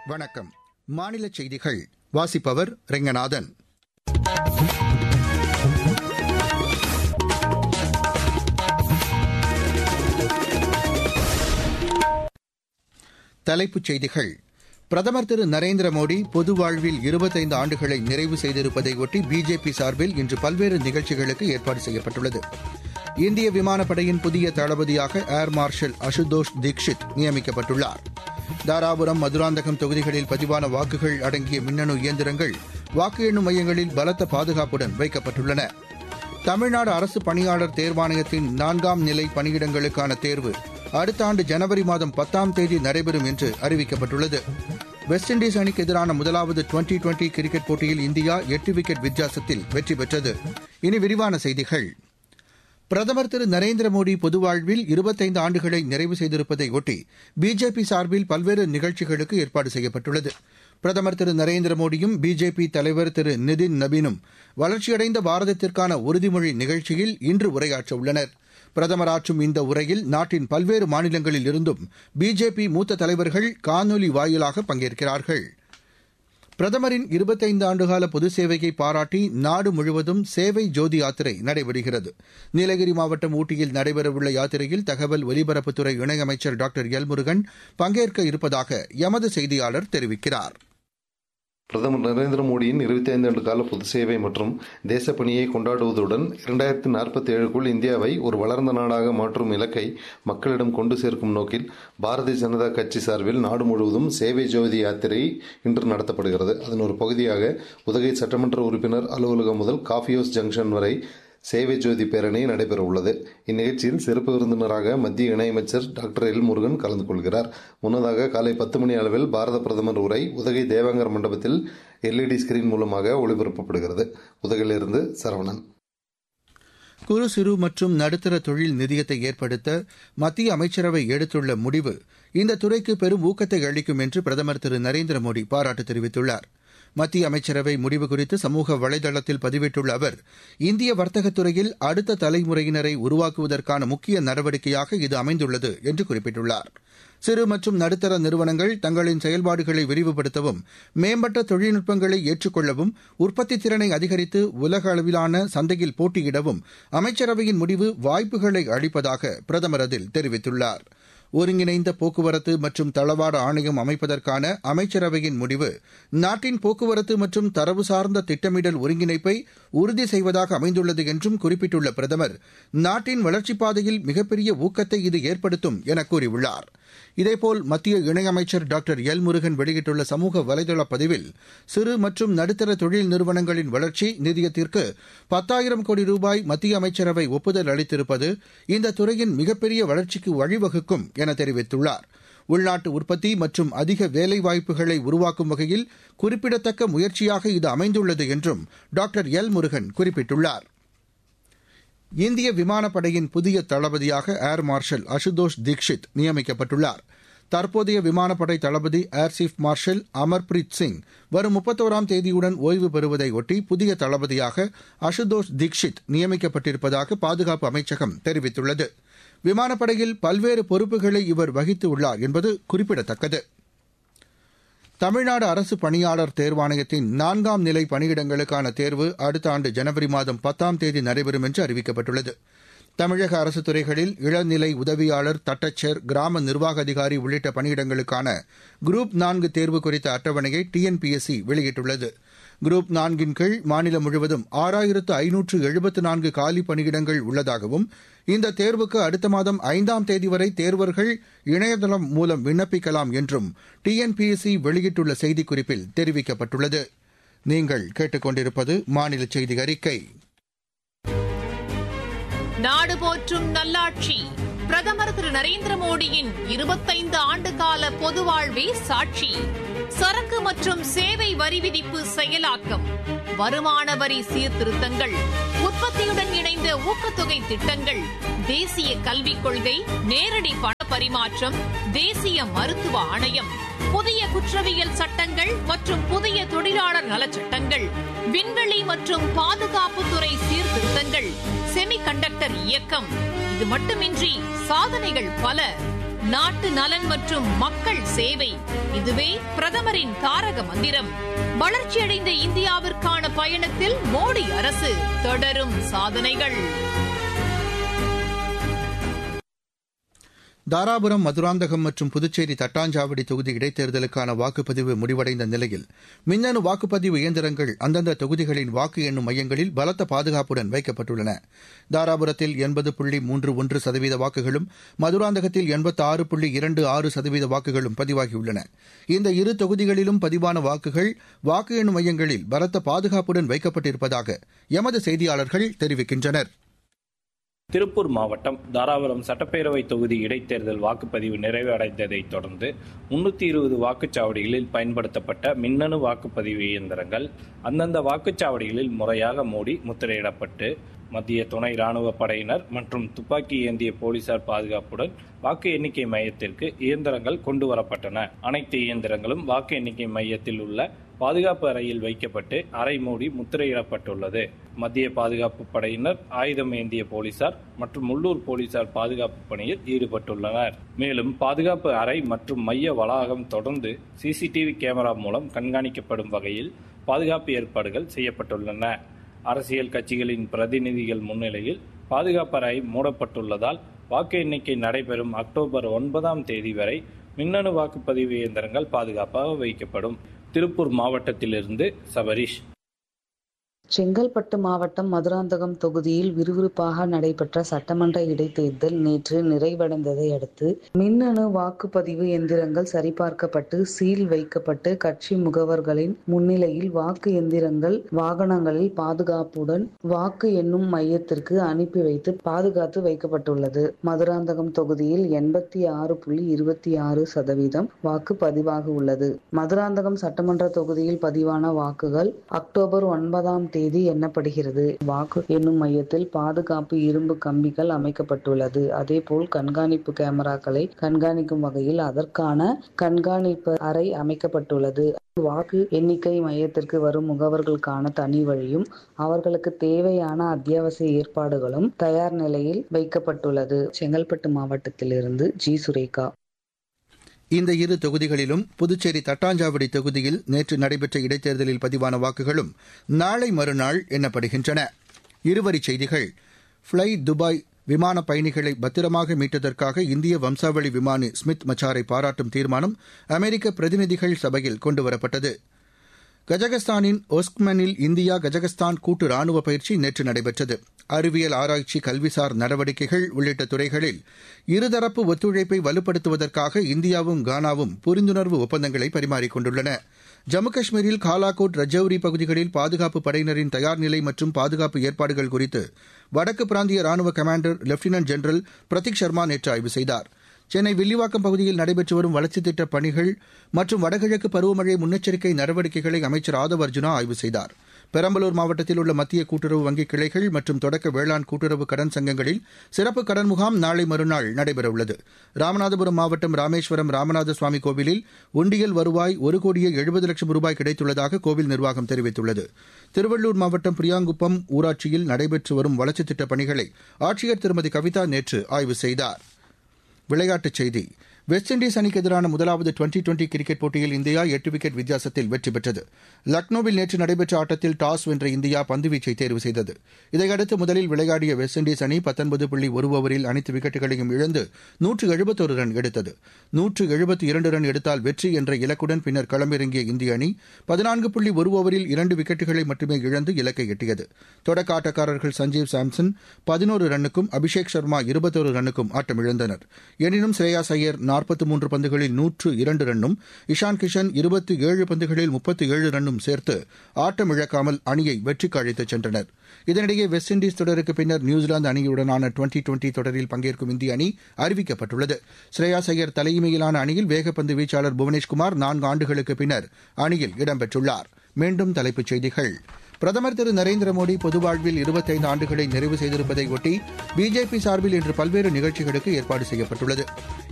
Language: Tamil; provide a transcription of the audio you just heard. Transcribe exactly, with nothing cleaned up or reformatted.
வணக்கம். மாநில செய்திகள் வாசிப்பவர் ரெங்கநாதன். தலைப்புச் செய்திகள். பிரதமர் திரு நரேந்திர மோடி பொது வாழ்வில் இருபத்தைந்து ஆண்டுகளை நிறைவு செய்திருப்பதை ஒட்டி பிஜேபி சார்பில் இன்று பல்வேறு நிகழ்ச்சிகளுக்கு ஏற்பாடு செய்யப்பட்டுள்ளது. இந்திய விமானப்படையின் புதிய தளபதியாக ஏர் மார்ஷல் அசுதோஷ் தீக்ஷித் நியமிக்கப்பட்டுள்ளார். தாராபுரம், மதுராந்தகம் தொகுதிகளில் பதிவான வாக்குகள் அடங்கிய மின்னணு இயந்திரங்கள் வாக்கு எண்ணும் மையங்களில் பலத்த பாதுகாப்புடன் வைக்கப்பட்டுள்ளன. தமிழ்நாடு அரசு பணியாளர் தேர்வாணையத்தின் நான்காம் நிலை பணியிடங்களுக்கான தேர்வு அடுத்த ஆண்டு ஜனவரி மாதம் பத்தாம் தேதி நடைபெறும் என்று அறிவிக்கப்பட்டுள்ளது. வெஸ்ட் இண்டீஸ் அணிக்கு எதிரான முதலாவது டுவெண்டி டுவெண்டி கிரிக்கெட் போட்டியில் இந்தியா எட்டு விக்கெட் வித்தியாசத்தில் வெற்றி பெற்றது. இனி விரிவான செய்திகள். பிரதமர் திரு நரேந்திர மோடி பொதுவாழ்வில் இருபத்தைந்து ஆண்டுகளை நிறைவு செய்திருப்பதை ஒட்டி பிஜேபி சார்பில் பல்வேறு நிகழ்ச்சிகளுக்கு ஏற்பாடு செய்யப்பட்டுள்ளது. பிரதமர் திரு நரேந்திர மோடியும் பிஜேபி தலைவர் திரு நிதின் நபீனும் வளர்ச்சியடைந்த பாரதத்திற்கான உறுதிமொழி நிகழ்ச்சியில் இன்று உரையாற்ற உள்ளனர். பிரதமர் ஆற்றும் இந்த உரையில் நாட்டின் பல்வேறு மாநிலங்களில் இருந்தும் பிஜேபி மூத்த தலைவர்கள் காணொலி வாயிலாக பங்கேற்கிறார்கள். பிரதமரின் இருபத்தைந்து ஆண்டுகால பொது சேவையை பாராட்டி நாடு முழுவதும் சேவை ஜோதி யாத்திரை நடைபெறுகிறது. நீலகிரி மாவட்டம் ஊட்டியில் நடைபெறவுள்ள யாத்திரையில் தகவல் ஒலிபரப்புத்துறை இணையமைச்சர் டாக்டர் எல் முருகன் பங்கேற்க இருப்பதாக எமது செய்தியாளர் தெரிவிக்கிறார். பிரதமர் நரேந்திர மோடியின் இருபத்தி ஐந்து ஆண்டு கால பொது சேவை மற்றும் தேசப்பணியை கொண்டாடுவதுடன் இரண்டாயிரத்தி நாற்பத்தி ஏழுக்குள் இந்தியாவை ஒரு வளர்ந்த நாடாக மாற்றும் இலக்கை மக்களிடம் கொண்டு சேர்க்கும் நோக்கில் பாரதிய ஜனதா கட்சி சார்பில் நாடு முழுவதும் சேவை ஜோதி யாத்திரை இன்று நடத்தப்படுகிறது. அதன் ஒரு பகுதியாக உதகை சட்டமன்ற உறுப்பினர் அலுவலகம் முதல் காஃபி ஹவுஸ் ஜங்ஷன் வரை சேவை ஜோதி பேரணி நடைபெற உள்ளது. இந்நிகழ்ச்சியில் சிறப்பு விருந்தினராக மத்திய இணையமைச்சர் டாக்டர் எல் முருகன் கலந்து கொள்கிறார். முன்னதாக காலை பத்து மணி அளவில் பாரத பிரதமர் உரை உதகை தேவாங்கர் மண்டபத்தில் எல்இடி ஸ்கிரீன் மூலமாக ஒளிபரப்பப்படுகிறது. உதகையிலிருந்து சரவணன். குறு சிறு மற்றும் நடுத்தர தொழில் நிதியத்தை ஏற்படுத்த மத்திய அமைச்சரவை எடுத்துள்ள முடிவு இந்த துறைக்கு பெரும் ஊக்கத்தை அளிக்கும் என்று பிரதமர் திரு நரேந்திர மோடி பாராட்டு தெரிவித்துள்ளார். மத்திய அமைச்சரவை முடிவு குறித்து சமூக வலைதளத்தில் பதிவிட்டுள்ள அவர், இந்திய வர்த்தகத் துறையில் அடுத்த தலைமுறையினரை உருவாக்குவதற்கான முக்கிய நடவடிக்கையாக இது அமைந்துள்ளது என்று குறிப்பிட்டுள்ளார். சிறு மற்றும் நடுத்தர நிறுவனங்கள் தங்களின் செயல்பாடுகளை விரிவுபடுத்தவும், மேம்பட்ட தொழில்நுட்பங்களை ஏற்றுக்கொள்ளவும், உற்பத்தி திறனை அதிகரித்து உலக அளவிலான சந்தையில் போட்டியிடவும் அமைச்சரவையின் முடிவு வாய்ப்புகளை அளிப்பதாக பிரதமர் அதில் தெரிவித்துள்ளார். ஒருங்கிணைந்த போக்குவரத்து மற்றும் தளவாட ஆணையம் அமைப்பதற்கான அமைச்சரவையின் முடிவு நாட்டின் போக்குவரத்து மற்றும் தரவு சார்ந்த திட்டமிடல் ஒருங்கிணைப்பை உறுதி செய்வதாக அமைந்துள்ளது என்றும் குறிப்பிட்டுள்ள பிரதமர், நாட்டின் வளர்ச்சிப் பாதையில் மிகப்பெரிய ஊக்கத்தை இது ஏற்படுத்தும் என கூறியுள்ளார். இதேபோல் மத்திய இணையமைச்சர் டாக்டர் எல் முருகன் வெளியிட்டுள்ள சமூக வலைதள பதிவில், சிறு மற்றும் நடுத்தர தொழில் நிறுவனங்களின் வளர்ச்சி நிதியத்திற்கு பத்தாயிரம் கோடி ரூபாய் மத்திய அமைச்சரவை ஒப்புதல் அளித்திருப்பது இந்த துறையின் மிகப்பெரிய வளர்ச்சிக்கு வழிவகுக்கும் என தெரிவித்துள்ளார். உள்நாட்டு உற்பத்தி மற்றும் அதிக வேலைவாய்ப்புகளை உருவாக்கும் வகையில் குறிப்பிடத்தக்க முயற்சியாக இது அமைந்துள்ளது என்றும் டாக்டர் எல் முருகன் குறிப்பிட்டுள்ளார். இந்திய விமானப்படையின் புதிய தளபதியாக ஏர் மார்ஷல் அசுதோஷ் தீக்ஷித் நியமிக்கப்பட்டுள்ளார். தற்போதைய விமானப்படை தளபதி air chief marshal Amarpreet Singh வரும் முப்பத்தோராம் தேதியுடன் ஓய்வு பெறுவதையொட்டி புதிய தளபதியாக அசுதோஷ் தீக்ஷித் நியமிக்கப்பட்டிருப்பதாக பாதுகாப்பு அமைச்சகம் தெரிவித்துள்ளது. விமானப்படையில் பல்வேறு பொறுப்புகளை இவர் வகித்துள்ளார் என்பது குறிப்பிடத்தக்கது. தமிழ்நாடு அரசு பணியாளர் தேர்வாணையத்தின் நான்காம் நிலை பணியிடங்களுக்கான தேர்வு அடுத்த ஆண்டு ஜனவரி மாதம் பத்தாம் தேதி நடைபெறும் என்று அறிவிக்கப்பட்டுள்ளது. தமிழக அரசு துறைகளில் இளநிலை உதவியாளர், தட்டச்சர், கிராம நிர்வாக அதிகாரி உள்ளிட்ட பணியிடங்களுக்கான குரூப் நான்கு தேர்வு குறித்த அட்டவணையை டிஎன்பிஎஸ்சி வெளியிட்டுள்ளது. குரூப் நான்கின் கீழ் மாநிலம் முழுவதும் ஆறாயிரத்து ஐநூற்று எழுபத்து நான்கு காலி பணியிடங்கள் உள்ளதாகவும், இந்த தேர்வுக்கு அடுத்த மாதம் ஐந்தாம் தேதி வரை தேர்வர்கள் இணையதளம் மூலம் விண்ணப்பிக்கலாம் என்றும் டிஎன்பிஎஸ்சி வெளியிட்டுள்ள செய்திக்குறிப்பில் தெரிவிக்கப்பட்டுள்ளது. நீங்கள் கேட்டுக்கொண்டிருப்பது மாநில செய்தி அறிக்கை. நாடு போற்றும் நல்லாட்சி பிரதமர் திரு நரேந்திர மோடியின் இருபத்தைந்து ஆண்டு கால பொது வாழ்வே சாட்சி. சரக்கு மற்றும் சேவை வரி விதிப்பு செயலாக்கம், வருமான வரி சீர்திருத்தங்கள், உற்பத்தியுடன் இணைந்த ஊக்கத்தொகை திட்டங்கள், தேசிய கல்விக் கொள்கை, நேரடி பண பரிமாற்றம், தேசிய மருத்துவ ஆணையம், புதிய குற்றவியல் சட்டங்கள் மற்றும் புதிய தொழிலாளர் நலச்சட்டங்கள், விண்வெளி மற்றும் பாதுகாப்புத்துறை சீர்திருத்தங்கள், செமி கண்டக்டர் இயக்கம். இது மட்டுமின்றி சாதனைகள் பல. நாட்டு நலன் மற்றும் மக்கள் சேவை, இதுவே பிரதமரின் தாரக மந்திரம். வளர்ச்சியடைந்த இந்தியாவிற்கான பயணத்தில் மோடி அரசு தொடரும் சாதனைகள். தாராபுரம், மதுராந்தகம் மற்றும் புதுச்சேரி தட்டாஞ்சாவடி தொகுதி இடைத்தேர்தலுக்கான வாக்குப்பதிவு முடிவடைந்த நிலையில் மின்னணு வாக்குப்பதிவு இயந்திரங்கள் அந்தந்த தொகுதிகளின் வாக்கு எண்ணும் மையங்களில் பலத்த பாதுகாப்புடன் வைக்கப்பட்டுள்ளன. தாராபுரத்தில் எண்பது புள்ளி மூன்று ஒன்று சதவீத வாக்குகளும், மதுராந்தகத்தில் எண்பத்தி ஆறு புள்ளி இரண்டு ஆறு சதவீத வாக்குகளும் பதிவாகியுள்ளன. இந்த இரு தொகுதிகளிலும் பதிவான வாக்குகள் வாக்கு எண்ணும் மையங்களில் பலத்த பாதுகாப்புடன் வைக்கப்பட்டிருப்பதாக எமது செய்தியாளர்கள் தெரிவிக்கின்றனர். திருப்பூர் மாவட்டம் தாராபுரம் சட்டப்பேரவை தொகுதி இடைத்தேர்தல் வாக்குப்பதிவு நிறைவடைந்ததைத் தொடர்ந்து முன்னூற்றி இருபது வாக்குச்சாவடிகளில் பயன்படுத்தப்பட்ட மின்னணு வாக்குப்பதிவு இயந்திரங்கள் அந்தந்த வாக்குச்சாவடிகளில் முறையாக மூடி முத்திரையிடப்பட்டு மத்திய துணை ராணுவ படையினர் மற்றும் துப்பாக்கி ஏந்திய போலீசார் பாதுகாப்புடன் வாக்கு எண்ணிக்கை மையத்திற்கு இயந்திரங்கள் கொண்டு வரப்பட்டன. அனைத்து இயந்திரங்களும் வாக்கு எண்ணிக்கை மையத்தில் உள்ள பாதுகாப்பு அறையில் வைக்கப்பட்டு அறை மூடி முத்திரையிடப்பட்டுள்ளது. மத்திய பாதுகாப்பு படையினர், ஆயுதம் ஏந்திய போலீசார் மற்றும் உள்ளூர் போலீசார் பாதுகாப்பு பணியில் ஈடுபட்டுள்ளனர். மேலும் பாதுகாப்பு அறை மற்றும் மைய வளாகம் தொடர்ந்து சிசிடிவி கேமரா மூலம் கண்காணிக்கப்படும் வகையில் பாதுகாப்பு ஏற்பாடுகள் செய்யப்பட்டுள்ளன. அரசியல் கட்சிகளின் பிரதிநிதிகள் முன்னிலையில் பாதுகாப்பு அறை மூடப்பட்டுள்ளதால் வாக்கு எண்ணிக்கை நடைபெறும் அக்டோபர் ஒன்பதாம் தேதி வரை மின்னணு வாக்குப்பதிவு இயந்திரங்கள் பாதுகாப்பாக வைக்கப்படும். திருப்பூர் மாவட்டத்திலிருந்து சபரீஷ். செங்கல்பட்டு மாவட்டம் மதுராந்தகம் தொகுதியில் விறுவிறுப்பாக நடைபெற்ற சட்டமன்ற இடைத்தேர்தல் நேற்று நிறைவடைந்ததை அடுத்து மின்னணு வாக்குப்பதிவு எந்திரங்கள் சரிபார்க்கப்பட்டு சீல் வைக்கப்பட்டு கட்சி முகவர்களின் முன்னிலையில் வாக்கு எந்திரங்கள் வாகனங்களில் பாதுகாப்புடன் வாக்கு எண்ணும் மையத்திற்கு அனுப்பி வைத்து பாதுகாத்து வைக்கப்பட்டுள்ளது. மதுராந்தகம் தொகுதியில் எண்பத்தி ஆறு புள்ளி இருபத்தி ஆறு சதவீதம் வாக்கு பதிவாக உள்ளது. மதுராந்தகம் சட்டமன்ற தொகுதியில் பதிவான வாக்குகள் அக்டோபர் ஒன்பதாம் தேதி எண்ணப்படுகிறது. வாக்கு எண்ணும் மையத்தில் பாதுகாப்பு இரும்பு கம்பிகள் அமைக்கப்பட்டுள்ளது. அதேபோல் கண்காணிப்பு கேமராக்களை கண்காணிக்கும் வகையில் அதற்கான கண்காணிப்பு அறை அமைக்கப்பட்டுள்ளது. வாக்கு எண்ணிக்கை மையத்திற்கு வரும் முகவர்களுக்கான தனி வழியும் அவர்களுக்கு தேவையான அத்தியாவசிய ஏற்பாடுகளும் தயார் நிலையில் வைக்கப்பட்டுள்ளது. செங்கல்பட்டு மாவட்டத்திலிருந்து ஜி சுரேகா. இந்த இரு தொகுதிகளிலும் புதுச்சேரி தட்டாஞ்சாவடி தொகுதியில் நேற்று நடைபெற்ற இடைத்தேர்தலில் பதிவான வாக்குகளும் நாளை மறுநாள் எண்ணப்படுகின்றன. இருவரிச் செய்திகள். ஃப்ளை துபாய் விமான பயணிகளை பத்திரமாக மீட்டதற்காக இந்திய வம்சாவளி விமானி ஸ்மித் மச்சாரை பாராட்டும் தீர்மானம் அமெரிக்க பிரதிநிதிகள் சபையில் கொண்டுவரப்பட்டது. கஜகஸ்தானின் ஒஸ்க்மனில் இந்தியா கஜகஸ்தான் கூட்டு ராணுவ பயிற்சி நேற்று நடைபெற்றது. அறிவியல் ஆராய்ச்சி, கல்விசார் நடவடிக்கைகள் உள்ளிட்ட துறைகளில் இருதரப்பு ஒத்துழைப்பை வலுப்படுத்துவதற்காக இந்தியாவும் கானாவும் புரிந்துணர்வு ஒப்பந்தங்களை பரிமாறிக் கொண்டுள்ளன. ஜம்மு காஷ்மீரில் காலாகோட், ரஜௌரி பகுதிகளில் பாதுகாப்பு படையினரின் தயார் நிலை மற்றும் பாதுகாப்பு ஏற்பாடுகள் குறித்து வடக்கு பிராந்திய ராணுவ commander lieutenant general Prateek Sharma நேற்று ஆய்வு செய்தார். சென்னை வில்லிவாக்கம் பகுதியில் நடைபெற்று வரும் வளர்ச்சித் திட்டப் பணிகள் மற்றும் வடகிழக்கு பருவமழை முன்னெச்சரிக்கை நடவடிக்கைகளை அமைச்சர் ஆதவ் அர்ஜுனா ஆய்வு செய்தார். பெரம்பலூர் மாவட்டத்தில் உள்ள மத்திய கூட்டுறவு வங்கிக் கிளைகள் மற்றும் தொடக்க வேளாண் கூட்டுறவு கடன் சங்கங்களில் சிறப்பு கடன் முகாம் நாளை மறுநாள் நடைபெறவுள்ளது. ராமநாதபுரம் மாவட்டம் ராமேஸ்வரம் ராமநாத சுவாமி கோவிலில் உண்டியல் வருவாய் ஒரு கோடியே எழுபது லட்சம் ரூபாய் கிடைத்துள்ளதாக கோவில் நிர்வாகம் தெரிவித்துள்ளது. திருவள்ளூர் மாவட்டம் பிரியாங்குப்பம் ஊராட்சியில் நடைபெற்று வரும் வளர்ச்சித் திட்டப் பணிகளை ஆட்சியர் திருமதி கவிதா நேற்று ஆய்வு செய்தார். விளையாட்டுச் செய்தி. வெஸ்ட் இண்டீஸ் அணிக்கு எதிரான முதலாவது டுவெண்டி டுவெண்டி கிரிக்கெட் போட்டியில் இந்தியா எட்டு விக்கெட் வித்தியாசத்தில் வெற்றி பெற்றது. லக்னோவில் நேற்று நடைபெற்ற ஆட்டத்தில் டாஸ் வென்ற இந்தியா பந்துவீச்சை தேர்வு செய்தது. இதையடுத்து முதலில் விளையாடிய வெஸ்ட் இண்டீஸ் அணி பத்தொன்பது புள்ளி ஒரு ஓவரில் அனைத்து விக்கெட்டுகளையும் இழந்து நூற்று எழுபத்தொரு ரன் எடுத்தது. நூற்று எழுபத்தி இரண்டு ரன் எடுத்தால் வெற்றி என்ற இலக்குடன் பின்னர் களமிறங்கிய இந்திய அணி பதினான்கு புள்ளி ஒரு ஓவரில் இரண்டு விக்கெட்டுகளை மட்டுமே இழந்து இலக்கை எட்டியது. தொடக்க ஆட்டக்காரர்கள் சஞ்சீவ் சாம்சன் பதினோரு ரன்னுக்கும் அபிஷேக் சர்மா இருபத்தொரு ரன்னுக்கும் ஆட்டமிழந்தனர். எனினும் ஸ்ரேயாஸ் ஐயர் நாற்பத்தி மூன்று பந்துகளில் நூற்று இரண்டு ரன்னும், இஷான் கிஷன் இருபத்தி ஏழு பந்துகளில் முப்பத்தி ஏழு ரன்னும் சேர்த்து ஆட்டமிழக்காமல் அணியை வெற்றிக்கு அழைத்துச் சென்றனர். இதனிடையே வெஸ்ட் இண்டீஸ் தொடருக்கு பின்னர் நியூசிலாந்து அணியுடனான டுவெண்டி டுவெண்டி தொடரில் பங்கேற்கும் இந்திய அணி அறிவிக்கப்பட்டுள்ளது. ஸ்ரேயாஸ் ஐயர் தலைமையிலான அணியில் வேகப்பந்து வீச்சாளர் புவனேஷ்குமார் நான்கு ஆண்டுகளுக்கு பின்னர் அணியில் இடம்பெற்றுள்ளார். மீண்டும் தலைப்புச் செய்திகள். பிரதமர் திரு நரேந்திர மோடி பொது வாழ்வில் இருபத்தைந்து ஆண்டுகளை நிறைவு செய்திருப்பதை ஒட்டி பிஜேபி சார்பில் இன்று பல்வேறு நிகழ்ச்சிகளுக்கு ஏற்பாடு செய்யப்பட்டுள்ளது.